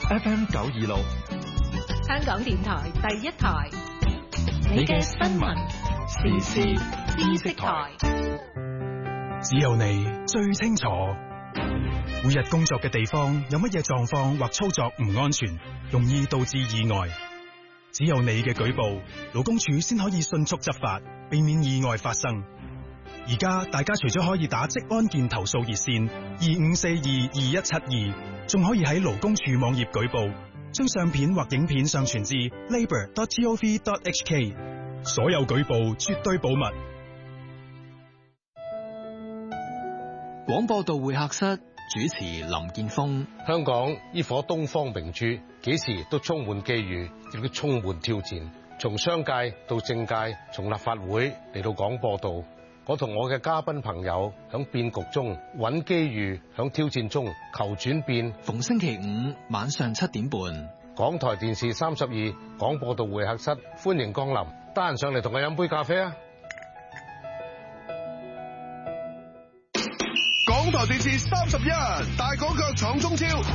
FM 926， 香港電台第一台，你嘅新聞時事知識台， 只有你最清楚。每日工作嘅地方有乜嘢狀況或操作唔安全，容易導致意外。只有你嘅舉報，勞工處先可以迅速執法，避免意外發生。而家大家除咗可以打職安健投訴熱線25422172，仲可以喺勞工處網頁舉報，將相片或影片上傳至 labour.gov.hk。所有舉報絕對保密。 廣播道會客室主持林建峰。 香港呢顆東方明珠，幾時都充滿機遇，亦都充滿挑戰。從商界到政界，從立法會嚟到廣播道，我同我嘅嘉賓朋友響變局中揾機遇，響挑戰中求轉變。 逢星期五晚上7點半， 港台電視32廣播道會客室，歡迎光臨，得閒上嚟同我飲杯咖啡啊！ 港台電視31大廣腳闖中超。